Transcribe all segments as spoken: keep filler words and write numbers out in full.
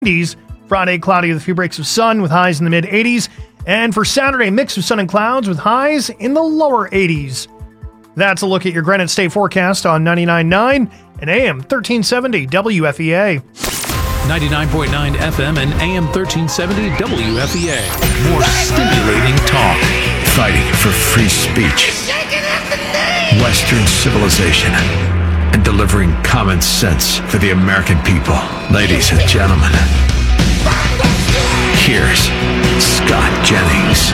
nineties. Friday, cloudy with a few breaks of sun with highs in the mid-eighties. And for Saturday, mix of sun and clouds with highs in the lower eighties. That's a look at your Granite State forecast on ninety-nine point nine and A M thirteen seventy W F E A. ninety-nine point nine F M and A M thirteen seventy W F E A. More stimulating talk. Fighting for free speech, Western civilization, and delivering common sense for the American people. Ladies and gentlemen, here's Scott Jennings.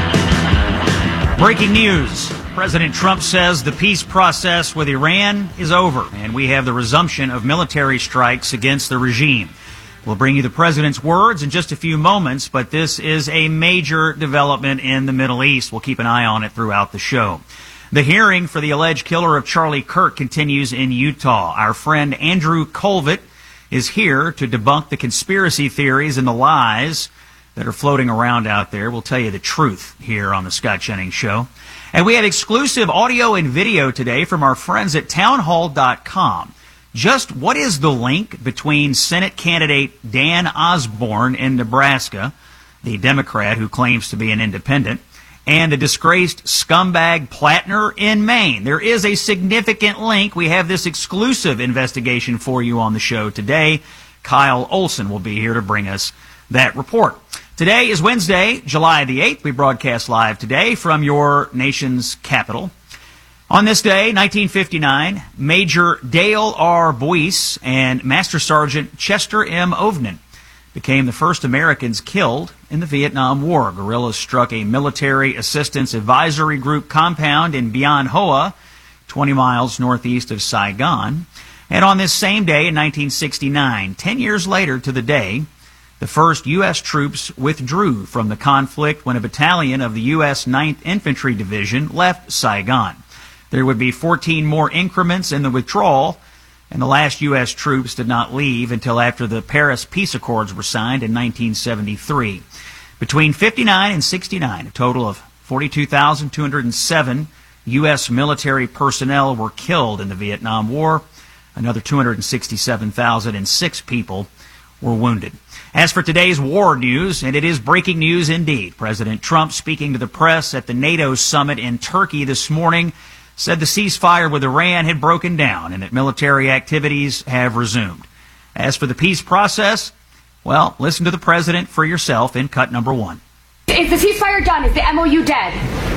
Breaking news. President Trump says the peace process with Iran is over, and we have the resumption of military strikes against the regime. We'll bring you the president's words in just a few moments, but this is a major development in the Middle East. We'll keep an eye on it throughout the show. The hearing for the alleged killer of Charlie Kirk continues in Utah. Our friend Andrew Colvett is here to debunk the conspiracy theories and the lies that are floating around out there. We'll tell you the truth here on the Scott Jennings Show. And we have exclusive audio and video today from our friends at townhall dot com. Just what is the link between Senate candidate Dan Osborne in Nebraska, the Democrat who claims to be an independent, and the disgraced scumbag Plattner in Maine? There is a significant link. We have this exclusive investigation for you on the show today. Kyle Olson will be here to bring us that report. Today is Wednesday, July the eighth. We broadcast live today from your nation's capital. On this day, nineteen fifty-nine, Major Dale R. Boyce and Master Sergeant Chester M. Ovnen became the first Americans killed in the Vietnam War. Guerrillas struck a military assistance advisory group compound in Bien Hoa, twenty miles northeast of Saigon. And on this same day in nineteen sixty-nine, ten years later to the day, the first U S troops withdrew from the conflict when a battalion of the U S ninth Infantry Division left Saigon. There would be fourteen more increments in the withdrawal, and the last U S troops did not leave until after the Paris Peace Accords were signed in nineteen seventy-three. Between fifty-nine and sixty-nine, a total of forty-two thousand two hundred seven U S military personnel were killed in the Vietnam War. Another two hundred sixty-seven thousand six people were wounded. As for today's war news, and it is breaking news indeed, President Trump, speaking to the press at the NATO summit in Turkey this morning, said the ceasefire with Iran had broken down and that military activities have resumed. As for the peace process, well, listen to the president for yourself in cut number one. Is the ceasefire done? Is the M O U dead?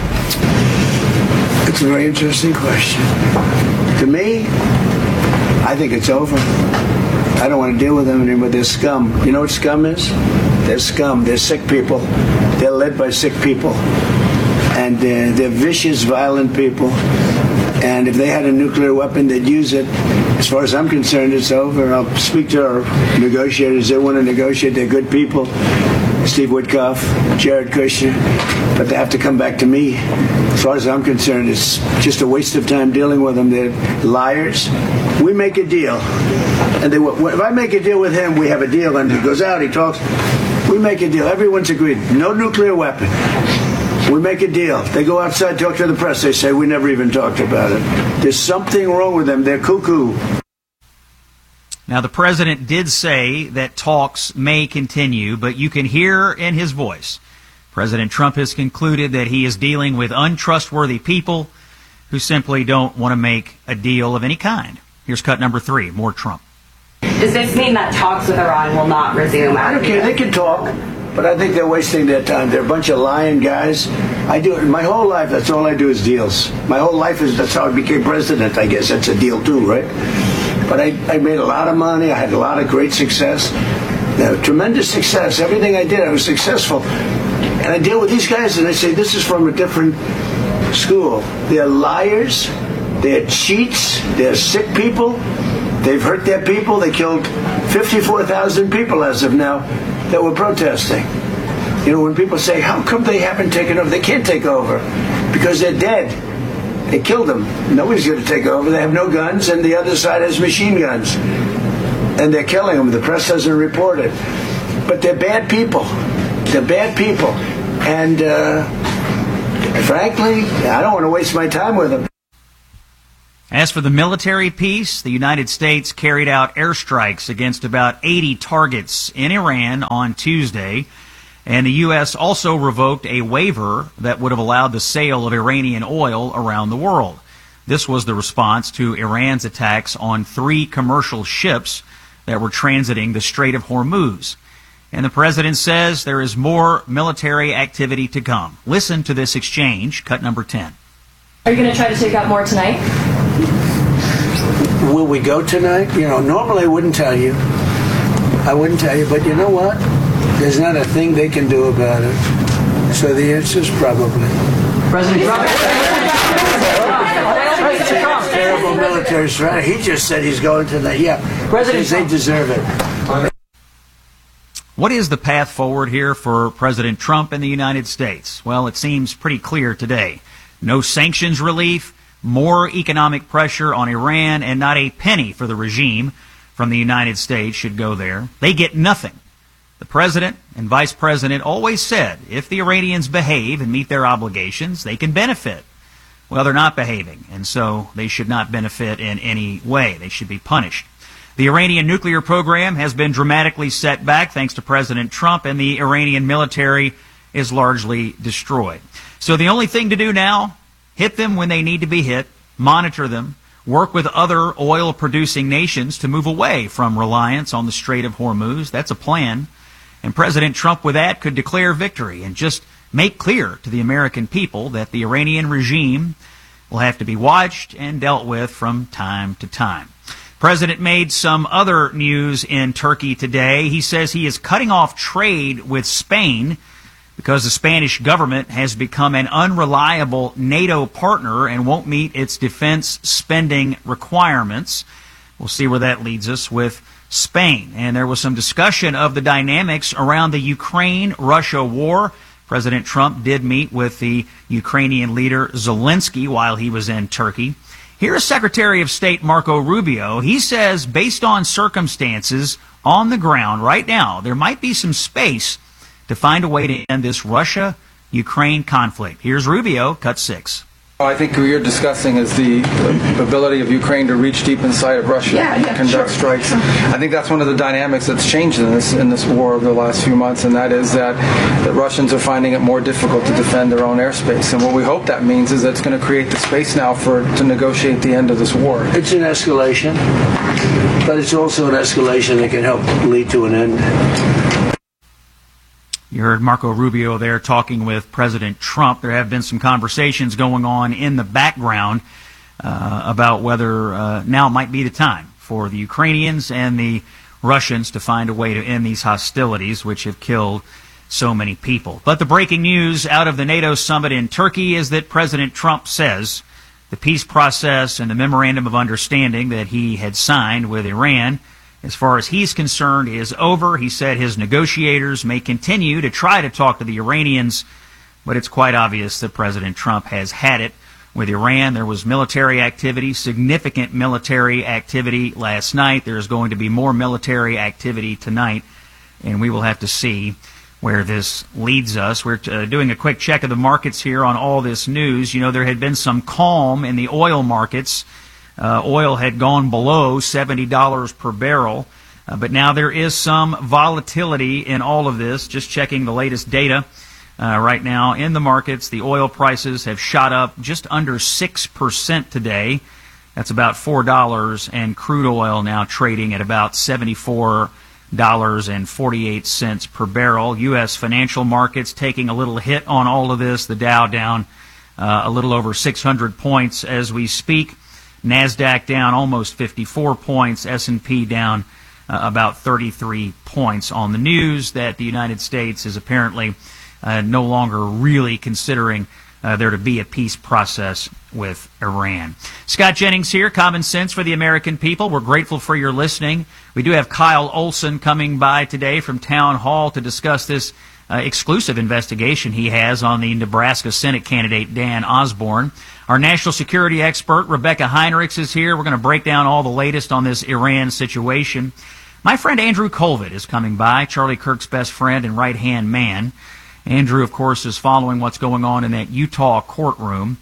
It's a very interesting question. To me, I think it's over. I don't want to deal with them anymore. They're scum. You know what scum is? They're scum. They're sick people. They're led by sick people. And uh, they're vicious, violent people. And if they had a nuclear weapon, they'd use it. As far as I'm concerned, it's over. I'll speak to our negotiators. They want to negotiate. They're good people. Steve Witkoff, Jared Kushner. But they have to come back to me. As far as I'm concerned, it's just a waste of time dealing with them. They're liars. We make a deal. And they, if I make a deal with him, we have a deal. And he goes out, he talks. We make a deal. Everyone's agreed. No nuclear weapon. We make a deal. They go outside, talk to the press. They say, we never even talked about it. There's something wrong with them. They're cuckoo. Now, the president did say that talks may continue, but you can hear in his voice, President Trump has concluded that he is dealing with untrustworthy people who simply don't want to make a deal of any kind. Here's cut number three, more Trump. Does this mean that talks with Iran will not resume? I don't care. They can talk. But I think they're wasting their time. They're a bunch of lying guys. I do it my whole life. That's all I do is deals. My whole life is that's how I became president. I guess that's a deal too, right? But I, I made a lot of money. I had a lot of great success, uh, tremendous success. Everything I did, I was successful. And I deal with these guys, and I say this is from a different school. They're liars. They're cheats. They're sick people. They've hurt their people. They killed fifty-four thousand people as of now that were protesting. You know, when people say, how come they haven't taken over? They can't take over because they're dead. They killed them. Nobody's going to take over. They have no guns, and the other side has machine guns. And they're killing them. The press doesn't report it. But they're bad people. They're bad people. And uh, frankly, I don't want to waste my time with them. As for the military piece, the United States carried out airstrikes against about eighty targets in Iran on Tuesday, and the U S also revoked a waiver that would have allowed the sale of Iranian oil around the world. This was the response to Iran's attacks on three commercial ships that were transiting the Strait of Hormuz. And the president says there is more military activity to come. Listen to this exchange, cut number ten. Are you going to try to take out more tonight? Will we go tonight? You know, normally I wouldn't tell you. I wouldn't tell you, but you know what? There's not a thing they can do about it. So the answer is probably. President Trump. Terrible military strategy. He just said he's going tonight. Yeah, President they deserve it. What is the path forward here for President Trump and the United States? Well, it seems pretty clear today. No sanctions relief, more economic pressure on Iran, and not a penny for the regime from the United States should go there. They get nothing. The president and vice president always said if the Iranians behave and meet their obligations, they can benefit. Well, they're not behaving, and so they should not benefit in any way. They should be punished. The Iranian nuclear program has been dramatically set back thanks to President Trump, and the Iranian military is largely destroyed. So the only thing to do now, hit them when they need to be hit, monitor them, work with other oil-producing nations to move away from reliance on the Strait of Hormuz. That's a plan. And President Trump, with that, could declare victory and just make clear to the American people that the Iranian regime will have to be watched and dealt with from time to time. President made some other news in Turkey today. He says he is cutting off trade with Spain because the Spanish government has become an unreliable NATO partner and won't meet its defense spending requirements. We'll see where that leads us with Spain. And there was some discussion of the dynamics around the Ukraine-Russia war. President Trump did meet with the Ukrainian leader Zelensky while he was in Turkey. Here's Secretary of State Marco Rubio. He says, based on circumstances on the ground right now, there might be some space to find a way to end this Russia-Ukraine conflict. Here's Rubio, cut six. I think what you're discussing is the ability of Ukraine to reach deep inside of Russia yeah, and yeah, conduct sure. strikes. I think that's one of the dynamics that's changed in this in this war over the last few months, and that is that the Russians are finding it more difficult to defend their own airspace. And what we hope that means is that it's going to create the space now for to negotiate the end of this war. It's an escalation, but it's also an escalation that can help lead to an end. You heard Marco Rubio there talking with President Trump. There have been some conversations going on in the background uh, about whether uh, now might be the time for the Ukrainians and the Russians to find a way to end these hostilities, which have killed so many people. But the breaking news out of the NATO summit in Turkey is that President Trump says the peace process and the memorandum of understanding that he had signed with Iran, as far as he's concerned, is over. He said his negotiators may continue to try to talk to the Iranians, but it's quite obvious that President Trump has had it with Iran. There was military activity, significant military activity last night. There's going to be more military activity tonight, and we will have to see where this leads us. We're uh, doing a quick check of the markets here on all this news. You know, there had been some calm in the oil markets. Uh, oil had gone below seventy dollars per barrel, uh, but now there is some volatility in all of this. Just checking the latest data uh, right now in the markets, the oil prices have shot up just under six percent today. That's about four dollars, and crude oil now trading at about seventy-four dollars and forty-eight cents per barrel. U S financial markets taking a little hit on all of this. The Dow down uh, a little over six hundred points as we speak. NASDAQ down almost fifty-four points, S and P down uh, about thirty-three points on the news that the United States is apparently uh, no longer really considering uh, there to be a peace process with Iran. Scott Jennings here, Common Sense for the American People. We're grateful for your listening. We do have Kyle Olson coming by today from Town Hall to discuss this uh, exclusive investigation he has on the Nebraska Senate candidate Dan Osborne. Our national security expert, Rebecca Heinrichs, is here. We're going to break down all the latest on this Iran situation. My friend Andrew Colvin is coming by, Charlie Kirk's best friend and right-hand man. Andrew, of course, is following what's going on in that Utah courtroom.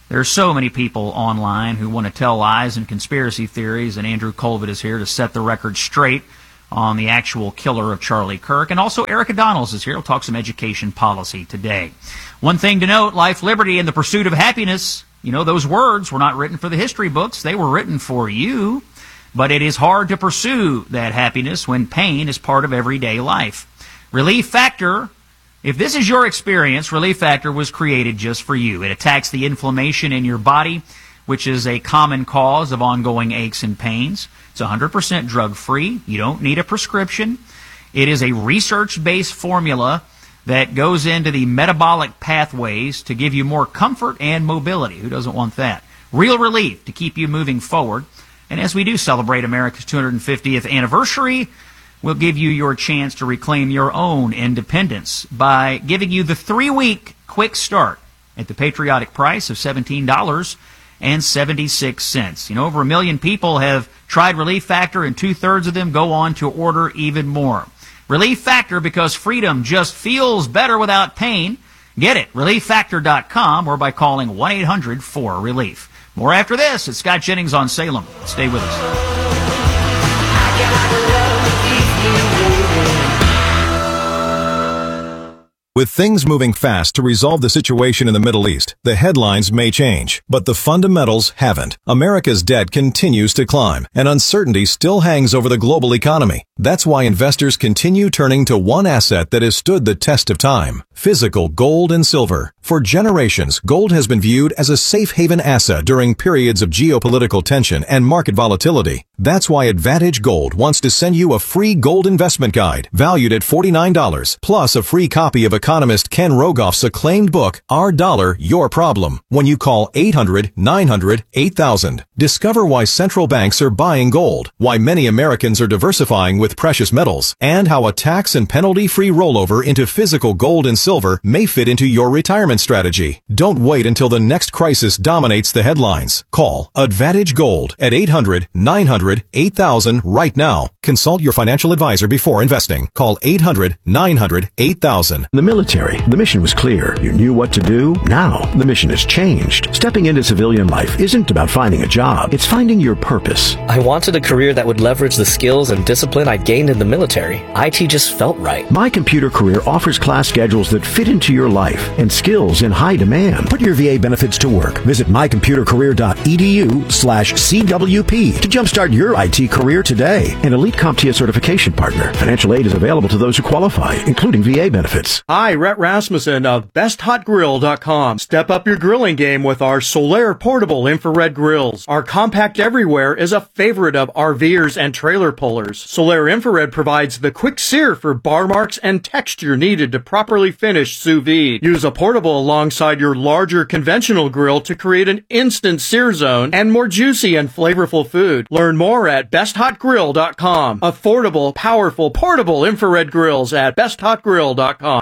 There are so many people online who want to tell lies and conspiracy theories, and Andrew Colvett is here to set the record straight on the actual killer of Charlie Kirk. And also Erica Donalds is here. We'll talk some education policy today. One thing to note, life, liberty, and the pursuit of happiness. You know, those words were not written for the history books. They were written for you. But it is hard to pursue that happiness when pain is part of everyday life. Relief Factor, if this is your experience, Relief Factor was created just for you. It attacks the inflammation in your body, which is a common cause of ongoing aches and pains. It's one hundred percent drug-free. You don't need a prescription. It is a research-based formula that goes into the metabolic pathways to give you more comfort and mobility. Who doesn't want that? Real relief to keep you moving forward. And as we do celebrate America's two hundred fiftieth anniversary, we'll give you your chance to reclaim your own independence by giving you the three-week quick start at the patriotic price of seventeen dollars and seventy-six cents. You know, over a million people have tried Relief Factor, and two-thirds of them go on to order even more. Relief Factor, because freedom just feels better without pain. Get it, relief factor dot com, or by calling one eight hundred four relief. More after this. It's Scott Jennings on Salem. Stay with us. With things moving fast to resolve the situation in the Middle East, the headlines may change, but the fundamentals haven't. America's debt continues to climb, and uncertainty still hangs over the global economy. That's why investors continue turning to one asset that has stood the test of time: physical gold and silver. For generations, gold has been viewed as a safe haven asset during periods of geopolitical tension and market volatility. That's why Advantage Gold wants to send you a free gold investment guide valued at forty-nine dollars, plus a free copy of economist Ken Rogoff's acclaimed book, Our Dollar, Your Problem, when you call eight hundred nine hundred eight thousand. Discover why central banks are buying gold, why many Americans are diversifying with precious metals, and how a tax and penalty-free rollover into physical gold and silver may fit into your retirement strategy. Don't wait until the next crisis dominates the headlines. Call Advantage Gold at eight hundred nine hundred eight thousand right now. Consult your financial advisor before investing. Call eight hundred nine hundred eight thousand. The military. The mission was clear. You knew what to do. Now, the mission has changed. Stepping into civilian life isn't about finding a job. It's finding your purpose. I wanted a career that would leverage the skills and discipline I gained in the military. I T just felt right. My Computer Career offers class schedules that fit into your life and skills in high demand. Put your V A benefits to work. Visit my computer career dot e d u slash C W P to jumpstart your I T career today. An elite CompTIA certification partner. Financial aid is available to those who qualify, including V A benefits. Hi, Rhett Rasmussen of best hot grill dot com. Step up your grilling game with our Solaire portable infrared grills. Our compact everywhere is a favorite of RVers and trailer pullers. Solaire infrared provides the quick sear for bar marks and texture needed to properly finish sous vide. Use a portable alongside your larger conventional grill to create an instant sear zone and more juicy and flavorful food. Learn more at best hot grill dot com. Affordable, powerful, portable infrared grills at best hot grill dot com.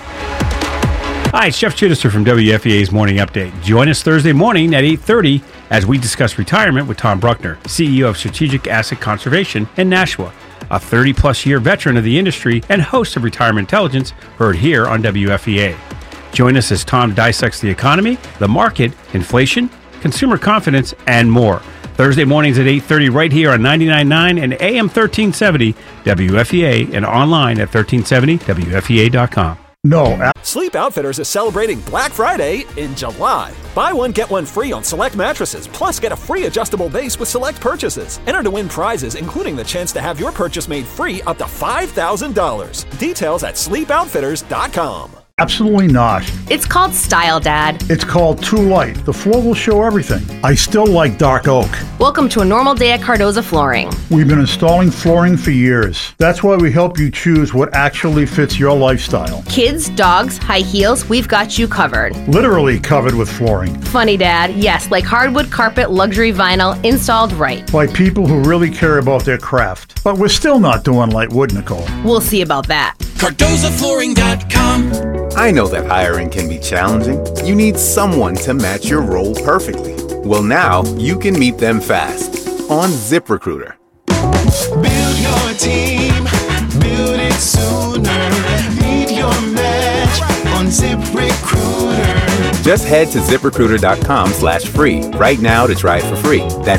Hi, it's Jeff Chittister from W F E A's Morning Update. Join us Thursday morning at eight thirty as we discuss retirement with Tom Bruckner, C E O of Strategic Asset Conservation in Nashua, a thirty-plus year veteran of the industry and host of Retirement Intelligence, heard here on W F E A. Join us as Tom dissects the economy, the market, inflation, consumer confidence, and more. Thursday mornings at eight thirty right here on ninety-nine point nine and A M thirteen seventy W F E A and online at thirteen seventy W F E A dot com. No. Sleep Outfitters is celebrating Black Friday in July. Buy one, get one free on select mattresses, plus get a free adjustable base with select purchases. Enter to win prizes, including the chance to have your purchase made free up to five thousand dollars. Details at sleep outfitters dot com. Absolutely not. It's called Style, Dad. It's called Too Light. The floor will show everything. I still like dark oak. Welcome to a normal day at Cardoza Flooring. We've been installing flooring for years. That's why we help you choose what actually fits your lifestyle. Kids, dogs, high heels, we've got you covered. Literally covered with flooring. Funny, Dad. Yes, like hardwood, carpet, luxury vinyl, installed right. By people who really care about their craft. But we're still not doing light wood, Nicole. We'll see about that. Cardoza Flooring dot com. I know that hiring can be challenging. You need someone to match your role perfectly. Well, now you can meet them fast on ZipRecruiter. Build your team, build it sooner. Meet your match on ZipRecruiter. Just head to ZipRecruiter dot com slash free right now to try it for free. That's